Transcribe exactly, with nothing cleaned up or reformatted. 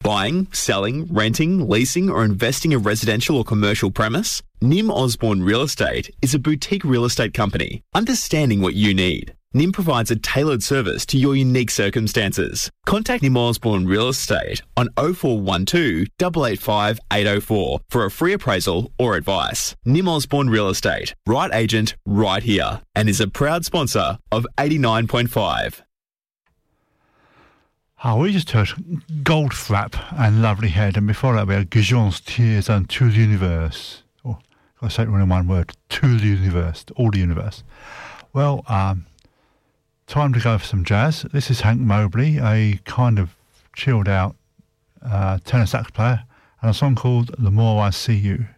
Buying, selling, renting, leasing or investing a residential or commercial premise? Nim Osborne Real Estate is a boutique real estate company understanding what you need. Nim provides a tailored service to your unique circumstances. Contact Nim Osborne Real Estate on oh four one two, eight eight five, eight oh four for a free appraisal or advice. Nim Osborne Real Estate, right agent, right here, and is a proud sponsor of eighty-nine point five. Oh, we just heard Goldfrapp and Lovely Head, and before that we had Gujons, Tears and To the Universe. Oh, I say it in one word, To the Universe, all the universe. Well, um, time to go for some jazz. This is Hank Mobley, a kind of chilled out uh, tenor sax player, and a song called The More I See You.